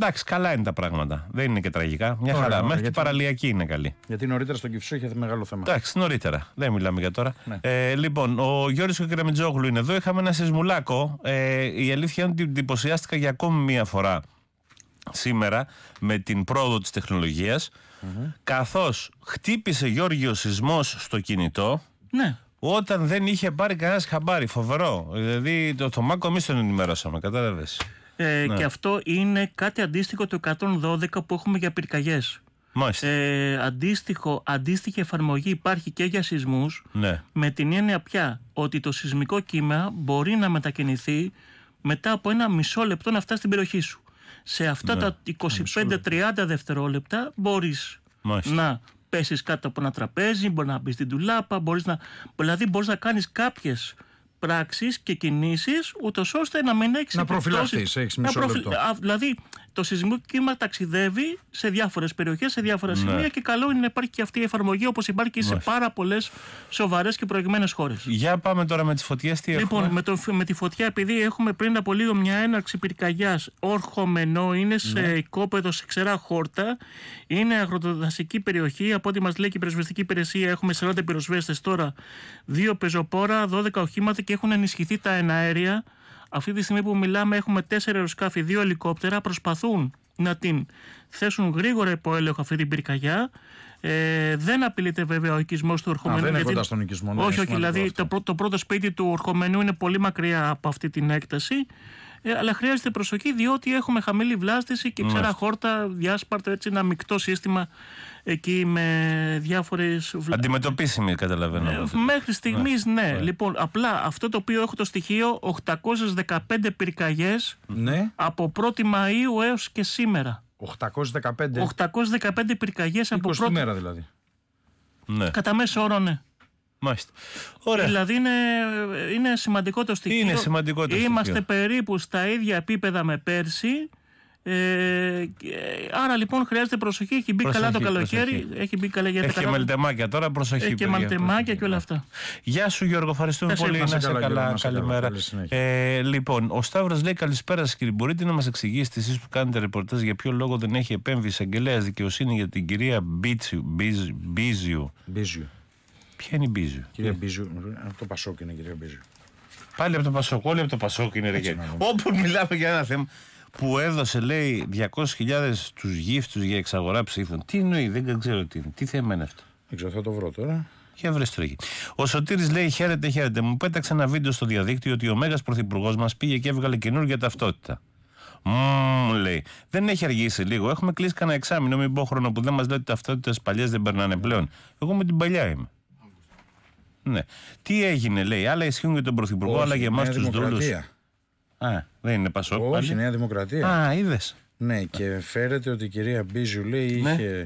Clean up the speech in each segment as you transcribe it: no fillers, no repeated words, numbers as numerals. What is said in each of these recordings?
εντάξει, καλά είναι τα πράγματα. Δεν είναι και τραγικά. Μια χαρά. Μέχρι και παραλιακή είναι καλή. Γιατί νωρίτερα στον Κυφσό είχε μεγάλο θέμα. Εντάξει, νωρίτερα. Δεν μιλάμε για τώρα. Ναι. Λοιπόν, ο Γιώργος Κεραμιτζόγλου είναι εδώ. Είχαμε ένα σεισμουλάκο. Η αλήθεια είναι ότι εντυπωσιάστηκα για ακόμη μία φορά σήμερα με την πρόοδο της τεχνολογίας. Καθώς χτύπησε, Γιώργη, ο σεισμός στο κινητό. Ναι. Όταν δεν είχε πάρει κανένας χαμπάρι. Φοβερό. Δηλαδή το Θωμάκο εμείς τον ενημερώσαμε. Κατάλαβες. Ναι. Και αυτό είναι κάτι αντίστοιχο το 112 που έχουμε για πυρκαγιές. Μάλιστα. Αντίστοιχη εφαρμογή υπάρχει και για σεισμούς. Ναι. Με την έννοια πια ότι το σεισμικό κύμα μπορεί να μετακινηθεί μετά από ένα μισό λεπτό να φτάσει στην περιοχή σου. Σε αυτά τα 25-30 δευτερόλεπτα μπορείς να πέσεις κάτω από ένα τραπέζι, μπορεί να μπεις στην ντουλάπα, δηλαδή μπορείς να κάνεις κάποιες πράξεις και κινήσεις ούτως ώστε να μην έχεις να προφυλαχθείς, έχεις μισό λεπτό. Δηλαδή το σεισμικό κύμα ταξιδεύει σε διάφορες περιοχές, σε διάφορα σημεία και καλό είναι να υπάρχει και αυτή η εφαρμογή όπως υπάρχει και σε πάρα πολλές σοβαρές και προηγμένες χώρες. Για πάμε τώρα με τις φωτιές, τι έχουμε. Λοιπόν, με τη φωτιά, επειδή έχουμε πριν από λίγο μια έναρξη πυρκαγιάς ορχομενό, είναι σε οικόπεδο, σε ξερά χόρτα, είναι αγροτοδασική περιοχή. Από ό,τι μας λέει και η πυροσβεστική υπηρεσία, έχουμε 40 πυροσβέστες τώρα, 2 πεζοπόρα, 12 οχήματα και έχουν ενισχυθεί τα εναέρια. Αυτή τη στιγμή που μιλάμε έχουμε 4 αεροσκάφη, 2 ελικόπτερα, προσπαθούν να την θέσουν γρήγορα υπό έλεγχο αυτή την πυρκαγιά. Δεν απειλείται βέβαια ο οικισμός του ορχομενού. Δεν είναι κοντά στον οικισμό. Ναι, όχι, δηλαδή το πρώτο σπίτι του ορχομενού είναι πολύ μακριά από αυτή την έκταση. Αλλά χρειάζεται προσοχή διότι έχουμε χαμηλή βλάστηση και ξερά χόρτα, διάσπαρτα, έτσι ένα μεικτό σύστημα εκεί με διάφορες. Αντιμετωπίσιμη, καταλαβαίνω. Μέχρι στιγμής ναι. Λοιπόν, απλά αυτό το οποίο έχω το στοιχείο, 815 πυρκαγιές από 1η Μαΐου έως και σήμερα. 815 πυρκαγιές από 20 μέρα δηλαδή. Ναι. Κατά μέσο όρο, ναι. Μάλιστα. Ωραία. Δηλαδή είναι σημαντικό το στοιχείο. Είναι σημαντικό το Είμαστε περίπου στα ίδια επίπεδα με πέρσι. Άρα λοιπόν χρειάζεται προσοχή. Έχει μπει καλά το καλοκαίρι. Έχει μπει καλά για έχει και μελτεμάκια τώρα, προσοχή. Έχει και μελτεμάκια και όλα αυτά. Γεια σου Γιώργο, ευχαριστούμε πολύ. Να είσαι καλά. Καλημέρα. Λοιπόν, ο Σταύρος λέει καλησπέρα σας κύριε. Μπορείτε να μας εξηγήσετε εσείς που κάνετε ρεπορτάζ για ποιο λόγο δεν έχει επέμβει εισαγγελέας δικαιοσύνη για την κυρία Μπίζιου. Ποια είναι η Μπίζιου? Κυρία Μπίζιου, από το Πασόκ είναι η κυρία Μπίζιου. Πάλι από το Πασόκ, όλοι από το Πασόκ είναι. Όπου μιλάμε για ένα θέμα που έδωσε, λέει, 200.000 τους γύφτους για εξαγορά ψήφων. Τι εννοεί, δεν ξέρω τι είναι. Τι θέμα είναι αυτό? Δεν ξέρω, θα το βρω τώρα. Για βρες το εκεί. Ο Σωτήρης λέει: χαίρετε. Μου πέταξε ένα βίντεο στο διαδίκτυο ότι ο Μέγας Πρωθυπουργός μας πήγε και έβγαλε καινούργια ταυτότητα. Λέει, δεν έχει αργήσει λίγο. Έχουμε κλείσει κανένα εξάμηνο, μην πω χρόνο που δεν μας λέει ότι ταυτότητες παλιές δεν περνάνε πλέον. Εγώ με την παλιά είμαι. Ναι. Τι έγινε, λέει, άλλα ισχύουν για τον Πρωθυπουργό, άλλα για εμάς τους δούλους. Δεν είναι Πασόκ. Όχι, Νέα Δημοκρατία. Είδες. Ναι, και φέρεται ότι η κυρία Μπίζιου, λέει, είχε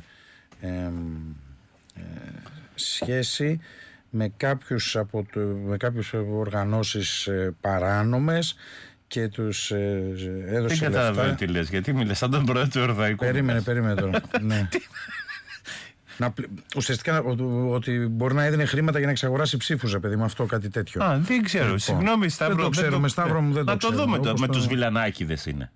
σχέση με κάποιους οργανώσεις παράνομες και τους έδωσε λεφτά. Δεν καταλαβαίνω τι λες, γιατί μιλες σαν τον πρόεδρο του Ευρωπαϊκού. Περίμενε τώρα. Ναι. Ουσιαστικά ότι μπορεί να έδινε χρήματα για να εξαγοράσει ψήφους, παιδί, με αυτό κάτι τέτοιο. Δεν ξέρω. Λοιπόν, συγγνώμη, Σταύρο. Δεν το ξέρουμε, Σταύρο μου, δεν το ξέρω. Να το δούμε με τους Βιλανάκηδες είναι.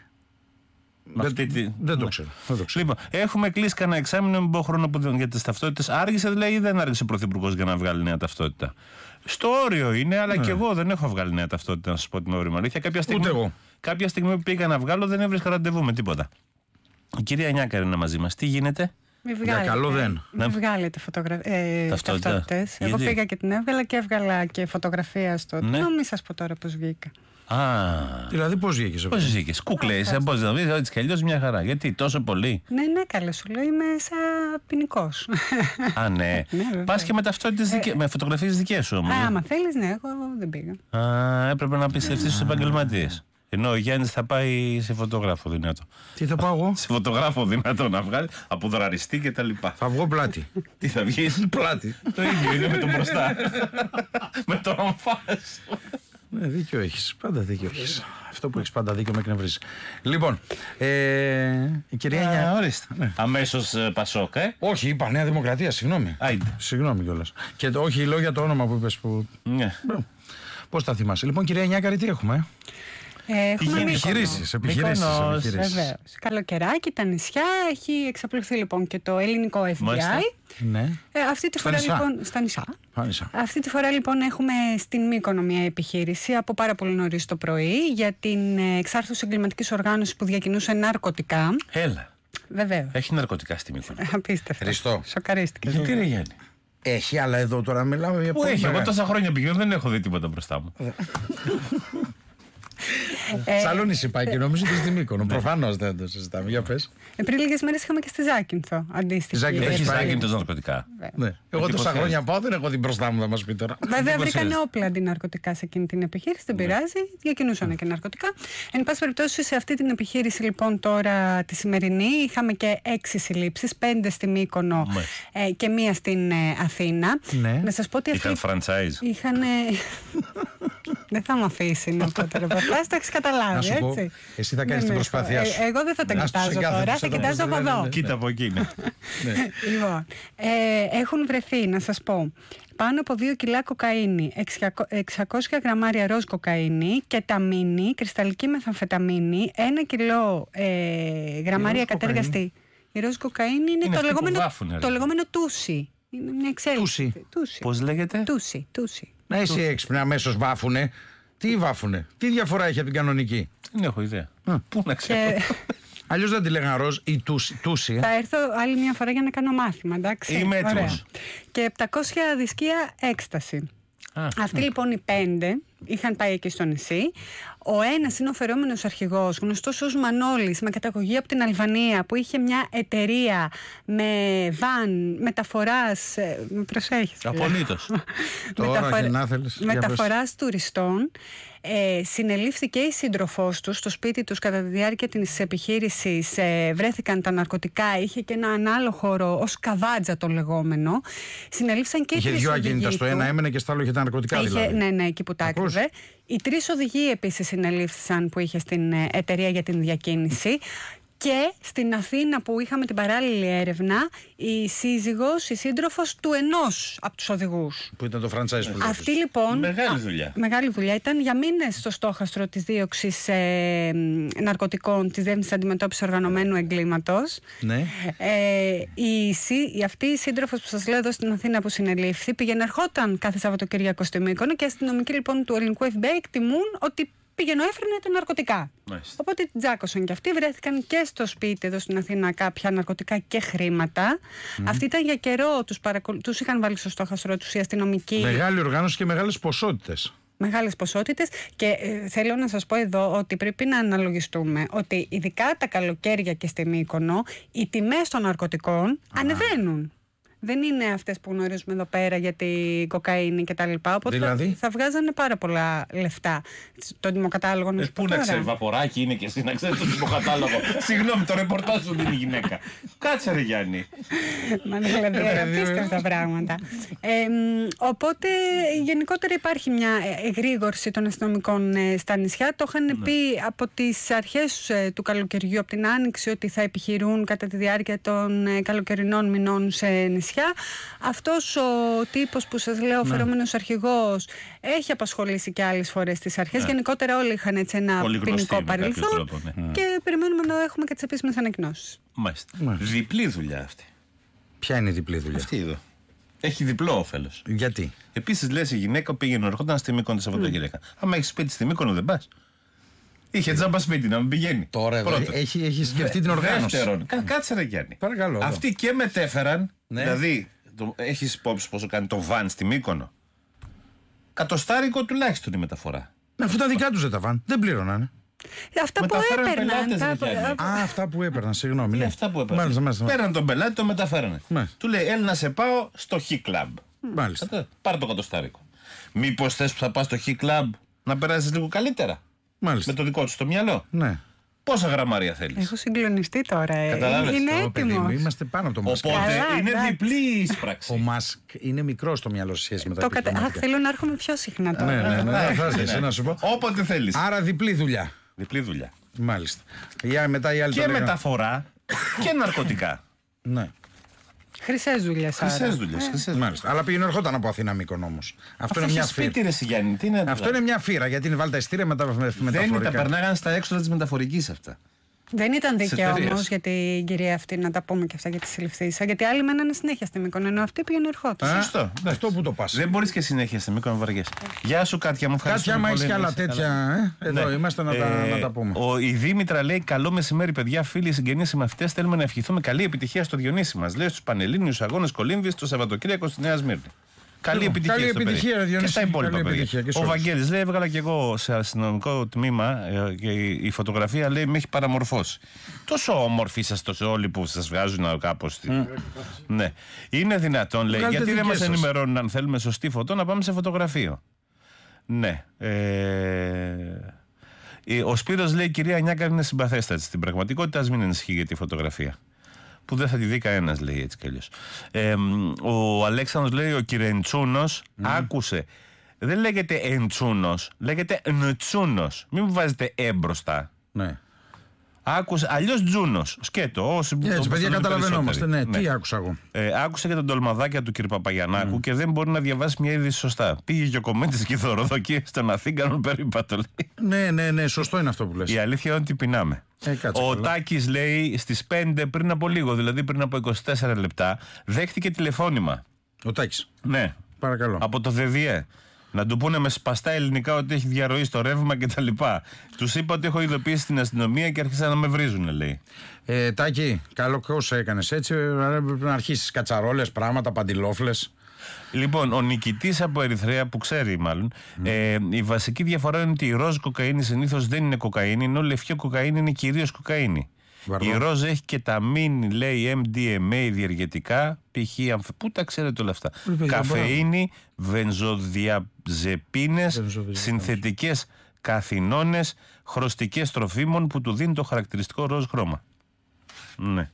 Δεν το ξέρω. Λοιπόν, έχουμε κλείσει κανένα εξάμηνο, μην πω χρόνο για τις ταυτότητες. Άργησε δηλαδή ή δεν άργησε ο Πρωθυπουργός για να βγάλει νέα ταυτότητα? Στο όριο είναι, αλλά και εγώ δεν έχω βγάλει νέα ταυτότητα, να σας πω την όριμη αλήθεια. Κάποια στιγμή που πήγα να βγάλω δεν έβρισκα ραντεβού με τίποτα. Η κυρία Νιάκα είναι μαζί μας. Τι γίνεται? Για καλό δεν. Μην βγάλετε ταυτότητες. Εγώ πήγα και την έβγαλα και έβγαλα και φωτογραφία στο τμήμα. Μην σας πω τώρα πώς βγήκα. Δηλαδή πώς βγήκες? Πώς βγήκες? Κουκλές, πώς να βρεις, έτσι κι αλλιώς μια χαρά. Γιατί τόσο πολύ? Ναι, καλέ, σου λέει, είμαι σαν ποινικός. Ναι. Πας και με ταυτότητες με φωτογραφίες δικές σου όμως. Άμα θέλεις, ναι, εγώ δεν πήγα. Έπρεπε να πιστευτείς στους επαγγελματίες. Ενώ ο Γιάννης θα πάει σε φωτογράφο δυνατό. Τι θα πάω εγώ? Σε φωτογράφο δυνατό να βγάλει, από δωραριστή και τα λοιπά. Θα βγω πλάτη. Τι θα βγεις? Πλάτη. Το ίδιο είναι με τον μπροστά. Με το αμφάς. Ναι, δίκιο έχεις. Πάντα δίκιο έχεις. Αυτό που έχεις πάντα δίκιο με εκνευρίζει. Λοιπόν, η κυρία Νιάκα. Ορίστε. Αμέσως Πασόκ, Όχι, είπα Νέα Δημοκρατία, συγγνώμη. Συγγνώμη κιόλας. Και όχι, λόγια το όνομα που είπες που. Ναι. Πώς τα θυμάσαι? Λοιπόν, κυρία Νιάκαρη, τι έχουμε? Επιχειρήσεις. Βεβαίως. Καλοκαιράκι, τα νησιά, έχει εξαπλωθεί λοιπόν και το ελληνικό FBI. Ναι. Αυτή τη φορά λοιπόν στα νησιά. Αυτή τη φορά λοιπόν έχουμε στην Μύκονο μια επιχείρηση από πάρα πολύ νωρίς το πρωί για την εξάρθρωση εγκληματικής οργάνωσης που διακινούσε ναρκωτικά. Έλα. Βεβαίως. Έχει ναρκωτικά στη Μύκονο. Απίστευτο. Χριστό. Σοκαρίστηκε. Γιατί ρε Γιάννη. Έχει, αλλά εδώ τώρα μιλάμε για Πού έχει, εγώ τόσα χρόνια πηγαίνω, δεν έχω δει τίποτα μπροστά μου. Σαλόνιση πάει και νομίζω ότι στη Μύκονο. Προφανώς δεν το συζητάμε. Για πες. Πριν λίγες μέρες είχαμε και στη Ζάκυνθο αντίστοιχη. Έχει Ζάκυνθο ναρκωτικά. Ναι. Εγώ τόσα χρόνια πάω, δεν έχω δει μπροστά μου, θα μας πει τώρα. Βέβαια βρήκαν όπλα αντί ναρκωτικά σε εκείνη την επιχείρηση, δεν πειράζει, διακινούσαν και ναρκωτικά. Εν πάση περιπτώσει, σε αυτή την επιχείρηση λοιπόν τώρα τη σημερινή είχαμε και 6 συλλήψεις, 5 στη Μύκονο και 1 στην Αθήνα. Να σας πω ότι είχαν franchise. Δεν θα με αφήσει να πω το ρεπορτάζ, το έχεις καταλάβει, έτσι. Εσύ θα κάνεις την προσπάθειά σου. Εγώ δεν θα τα κοιτάζω τώρα, θα κοιτάζω από εδώ. Κοίτα από εκεί. Λοιπόν, έχουν βρεθεί, να σας πω, πάνω από 2 κιλά κοκαίνη, 600 γραμμάρια ροζ κοκαίνη, κεταμίνη, κρυσταλλική μεθαμφεταμίνη, 1 κιλό γραμμάρια κατέργαστη. Η ροζ κοκαίνη είναι το λεγόμενο τούσι. Είναι μια εξέλιξη. Πώς λέγεται? Τούσι. Να είσαι έξυπνη, αμέσως βάφουνε. Τι βάφουνε, τι διαφορά έχει από την κανονική? Δεν έχω ιδέα. Πού να ξέρω. Αλλιώς δεν τη λέγανε ροζ ή τούσι. Θα έρθω άλλη μια φορά για να κάνω μάθημα, εντάξει. Είμαι έτοιμος. Και 700 δισκία έκσταση. Αυτοί λοιπόν οι 5 είχαν πάει εκεί στο νησί. Ο ένας είναι ο φερόμενος αρχηγός, γνωστός ως Μανώλης, με καταγωγή από την Αλβανία, που είχε μια εταιρεία με βαν μεταφοράς. Προσέχεις. Απολύτως. Μεταφοράς τουριστών. Συνελήφθηκε η σύντροφός του στο σπίτι τους κατά τη διάρκεια της επιχείρησης. Βρέθηκαν τα ναρκωτικά, είχε και ένα ανάλογο ως καβάτζα το λεγόμενο. Συνελήφθησαν και οι 3 οδηγοί. Είχε 2 ακίνητα, στο ένα έμενε και στο άλλο είχε τα ναρκωτικά δηλαδή. Ναι, εκεί που τα άκρυβε. Οι 3 οδηγοί επίσης συνελήφθησαν που είχε στην εταιρεία για την διακίνηση. Και στην Αθήνα που είχαμε την παράλληλη έρευνα, η σύζυγος, η σύντροφος του ενός από τους οδηγούς. Που ήταν το franchise που αυτή λοιπόν. Μεγάλη δουλειά. Ήταν για μήνες στο στόχαστρο της δίωξης ναρκωτικών της Διεύθυνσης Αντιμετώπισης Οργανωμένου Εγκλήματος. Ναι. Αυτή η σύντροφος που σας λέω εδώ στην Αθήνα που συνελήφθη, πήγαινε ερχόταν κάθε Σαββατοκύριακο στη Μύκονο και οι αστυνομικοί λοιπόν του ελληνικού FBI εκτιμούν ότι πήγαινε έφερνε τα ναρκωτικά. Οπότε την τζάκωσαν και αυτοί. Βρέθηκαν και στο σπίτι εδώ στην Αθήνα κάποια ναρκωτικά και χρήματα. Αυτοί ήταν για καιρό, τους είχαν βάλει στο στόχαστρο τους οι αστυνομικοί. Μεγάλη οργάνωση και μεγάλες ποσότητες. Μεγάλες ποσότητες και θέλω να σας πω εδώ ότι πρέπει να αναλογιστούμε ότι ειδικά τα καλοκαίρια και στη Μύκονο οι τιμές των ναρκωτικών ανεβαίνουν. Δεν είναι αυτές που γνωρίζουμε εδώ πέρα για την κοκαίνη και τα λοιπά. Οπότε δηλαδή? Θα βγάζανε πάρα πολλά λεφτά. Το τιμοκατάλογο να σου πω πού να ξέρει, βαποράκι είναι και εσύ να ξέρει το τιμοκατάλογο. Συγγνώμη, το ρεπορτάζ σου δίνει η γυναίκα. Κάτσε ρε Γιάννη. Μα δηλαδή απίστευτα πράγματα. Οπότε γενικότερα υπάρχει μια εγρήγορση των αστυνομικών στα νησιά. Το είχαν πει από τις αρχές του καλοκαιριού, από την Άνοιξη, ότι θα επιχειρούν κατά τη διάρκεια των καλοκαιρινών μηνών σε νησιά. Αυτός ο τύπος που σας λέω, ο φερόμενος αρχηγός, έχει απασχολήσει και άλλες φορές τις αρχές. Γενικότερα όλοι είχαν έτσι ένα ποινικό παρελθόν και περιμένουμε να έχουμε και τις επίσημες ανακοινώσεις. Μάλιστα. Διπλή δουλειά αυτή. Ποια είναι η διπλή δουλειά? Αυτή εδώ. Έχει διπλό όφελος. Γιατί? Επίσης λες η γυναίκα πήγαινε ερχόταν στη Μύκονο τη Σαββατοκύριακα. Άμα έχει σπίτι στη Μύκονο δεν πας. Είχε τζάμπα σπίτι να μην πηγαίνει. Τώρα έχει σκεφτεί την οργάνωση. Δεύτερον, κάτσε ρε Γιάννη. Παρακαλώ. Αυτοί και μετέφεραν. Δηλαδή, έχεις υπόψη πόσο κάνει το βαν στη Μύκονο? Κατοστάρικο τουλάχιστον η μεταφορά. Αφού τα δικά τους δεν τα βαν. Δεν πλήρωνανε. Αυτά που έπαιρναν. Αυτά που έπαιρναν, συγγνώμη. Αυτά που έπαιρναν. Πέραν τον πελάτη, το μεταφέρανε. Του λέει, έλα να σε πάω στο Χ Club. Μάλιστα. Πάρε το κατοστάρικο. Μήπως θες που θα πας στο Χ Club να περάσεις λίγο καλύτερα? Μάλιστα. Με το δικό του το μυαλό. Ναι. Πόσα γραμμάρια θέλεις? Έχω συγκλονιστεί τώρα. Καταλάβες. Είναι έτοιμο. Είμαστε πάνω από το Μάσκ. Οπότε είναι διπλή η εισπράξη. Ο Μάσκ είναι μικρό στο μυαλό σχέση με τα επιχειρηματικά. Θέλω να έρχομαι πιο συχνά τώρα. Ναι, να σου πω. Όποτε θέλεις. Άρα διπλή δουλειά. Διπλή δουλειά. Μάλιστα. Μετά η άλλη και μεταφορά και ναρκωτικά. Ναι. Χρυσές δουλειές. Χρυσές δουλειές. Μάλιστα. Αλλά πήγαινε ερχόταν από Αθήνα Μύκονο όμως. Αυτό είναι μια φύρα. Σπίτι, ρε Γιάννη, τι είναι Αυτό είναι μια φύρα γιατί είναι βάλει τα ειστήρια μεταφορικά. Δεν είναι, τα περνάγανε στα έξοδα της μεταφορικής αυτά. Δεν ήταν δίκαιο όμως για την κυρία αυτή να τα πούμε και αυτά για τη συλληφθήσα. Γιατί άλλοι μένανε συνέχεια στη Μύκονο, ενώ αυτή πήγαινε ερχόταν. Σωστό. Αυτό που το πας. Δεν μπορείς και συνέχεια στη Μύκονο βαριές. Γεια σου, Κάτια μου, ευχαριστώ. Κάτια, άμα έχεις και άλλα τέτοια. Εδώ είμαστε να τα πούμε. Η Δήμητρα λέει: καλό μεσημέρι, παιδιά, φίλοι, συγγενείς, συμμαθητές. Θέλουμε να ευχηθούμε καλή επιτυχία στο Διονύση μας. Λέει στους Πανελλήνιους Αγώνες Κολύμβης το Σαββατοκύριακο στη Νέα Σμύρνη. Καλή επιτυχία, Διονύση. Και στα υπόλοιπα παιδιά. Ο Βαγγέλης λέει: έβγαλα και εγώ σε αστυνομικό τμήμα και η φωτογραφία λέει: με έχει παραμορφώσει. Τόσο όμορφοι είσαστε όλοι που σας βγάζουν κάπως. Ναι. Είναι δυνατόν, λέει, γιατί δεν μας ενημερώνουν αν θέλουμε σωστή φωτό να πάμε σε φωτογραφείο. Ναι. Ο Σπύρος λέει: η κυρία Νιάκαρη είναι συμπαθέστατη. Στην πραγματικότητα, ας μην ενισχύει για τη φωτογραφία. Που δεν θα τη δει κανένας, λέει έτσι κι αλλιώς. Ο Αλέξανδρος λέει: ο Κυρεντσούνος άκουσε. Δεν λέγεται Εντσούνος, λέγεται Ντσούνος. Μην μου βάζετε μπροστά. Ναι. Άκουσε, αλλιώς Τζούνος. Σκέτο. Έτσι, παιδιά, καταλαβαίνόμαστε. Ναι. Τι άκουσα εγώ. Άκουσε για τον τολμαδάκια του κ. Παπαγιαννάκου και δεν μπορεί να διαβάσει μια είδηση σωστά. Πήγε και ο κομμέντης και η δωροδοκία στον Αθήγκανον περίπατο. Ναι, σωστό είναι αυτό που λες. Η αλήθεια είναι ότι πεινάμε. Ο Τάκης λέει στις 5 πριν από λίγο, δηλαδή πριν από 24 λεπτά, δέχτηκε τηλεφώνημα. Ο Τάκης. Ναι. Παρακαλώ. Από το ΔΔΕ. Να του πούνε με σπαστά ελληνικά ότι έχει διαρροή στο ρεύμα κτλ. Τους είπα ότι έχω ειδοποιήσει την αστυνομία και άρχισαν να με βρίζουν, λέει. Τάκη, καλό κόσμο έκανες έτσι. Πρέπει να αρχίσεις κατσαρόλες, πράγματα, παντιλόφλες. Λοιπόν, ο νικητής από Ερυθρέα που ξέρει μάλλον, η βασική διαφορά είναι ότι η ροζ κοκαίνη συνήθως δεν είναι κοκαίνη, ενώ λευκή κοκαίνη είναι κυρίως κοκαίνη. Η ροζ έχει και τα λέει MDMA διεργετικά, π.χ. Πού τα ξέρετε όλα αυτά. Καφεΐνη, βενζοδιαζεπίνες, συνθετικές καθινόνες, χρωστικές τροφίμων που του δίνει το χαρακτηριστικό ροζ χρώμα. Ναι.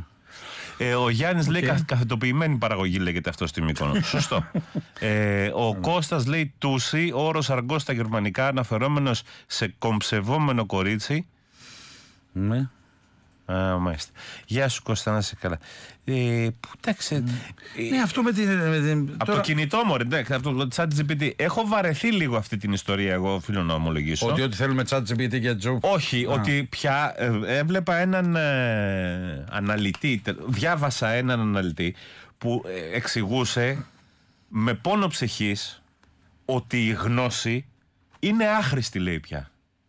Ο Γιάννης λέει καθετοποιημένη παραγωγή, λέγεται αυτό στη Μύκονο. Σωστό. Ο Κώστας λέει τούσι, όρος αργός στα γερμανικά, αναφερόμενος σε κομψευόμενο κορίτσι. Ναι. Μάλιστα. Γεια σου Κώστα, να είσαι καλά. Εντάξει. Ναι, αυτό με την. Από το κινητό μου, από το ChatGPT. Έχω βαρεθεί λίγο αυτή την ιστορία, εγώ οφείλω να ομολογήσω. Ότι θέλουμε ChatGPT για τζο. Όχι, ότι πια έβλεπα έναν αναλυτή, διάβασα έναν αναλυτή που εξηγούσε με πόνο ψυχής ότι η γνώση είναι άχρηστη, λέει πια.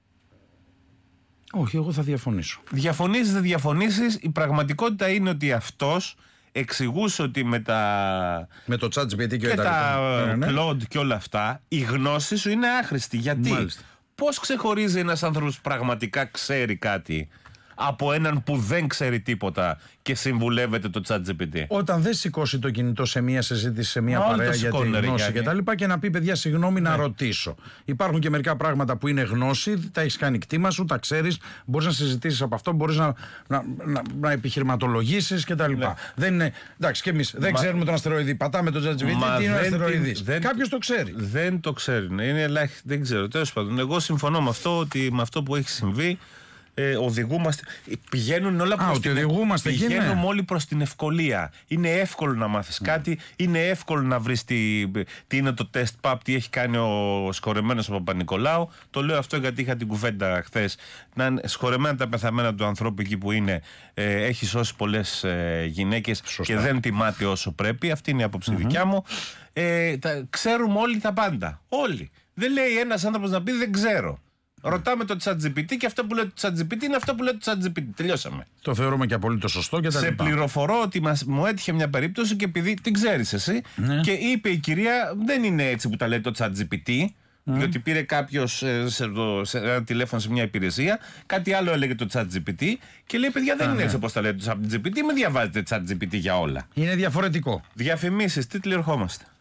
Όχι, εγώ θα διαφωνήσω. Διαφωνήσεις, δεν διαφωνήσεις. Η πραγματικότητα είναι ότι αυτός εξηγούσε ότι με το ChatGPT και τα Claude και όλα αυτά, η γνώση σου είναι άχρηστη. Γιατί? Μάλιστα. Πώς ξεχωρίζει ένας άνθρωπος που πραγματικά ξέρει κάτι από έναν που δεν ξέρει τίποτα και συμβουλεύεται το ChatGPT? Όταν δεν σηκώσει το κινητό σε μια συζήτηση, σε μια παρέα για τη γνώση και τα λοιπά, και να πει παιδιά συγγνώμη να ρωτήσω. Υπάρχουν και μερικά πράγματα που είναι γνώση, τα έχεις κάνει κτήμα σου, τα ξέρεις, μπορείς να συζητήσεις από αυτό, μπορείς να επιχειρηματολογήσεις και τα λοιπά. Δεν είναι, εντάξει, και εμείς δεν ξέρουμε τον αστεροειδή, πατάμε το ChatGPT, τι είναι ο αστεροειδής. Κάποιος το ξέρει. Δεν το ξέρει, είναι ελάχιστο, δεν ξέρω. Τέλος πάντων, εγώ συμφωνώ με αυτό, ότι με αυτό που έχει συμβεί οδηγούμαστε. Πηγαίνουν όλα προς πηγαίνουμε όλοι προς την ευκολία. Είναι εύκολο να μάθεις κάτι, είναι εύκολο να βρεις τι είναι το test pub, τι έχει κάνει ο σκορεμένος από Παπα-Νικολάου. Το λέω αυτό γιατί είχα την κουβέντα χθες. Να είναι σκορεμένα τα πεθαμένα του ανθρώπου εκεί που είναι, έχει σώσει πολλές γυναίκες και δεν τιμάται όσο πρέπει. Αυτή είναι η άποψη δικιά μου. Ξέρουμε όλοι τα πάντα. Όλοι. Δεν λέει ένας άνθρωπος να πει δεν ξέρω. Ρωτάμε το ChatGPT και αυτό που λέει το ChatGPT είναι αυτό που λέει το ChatGPT. Τελειώσαμε. Το θεωρούμε και απολύτως σωστό και τα λοιπά. Σε πληροφορώ ότι μου έτυχε μια περίπτωση και επειδή την ξέρεις εσύ, και είπε η κυρία, δεν είναι έτσι που τα λέει το ChatGPT, διότι πήρε κάποιος σε ένα τηλέφωνο σε μια υπηρεσία, κάτι άλλο έλεγε το ChatGPT και λέει: παιδιά, δεν είναι έτσι όπως τα λέει το ChatGPT, με διαβάζετε ChatGPT για όλα. Είναι διαφορετικό. Διαφημίσεις, τίτλοι, ερχόμαστε.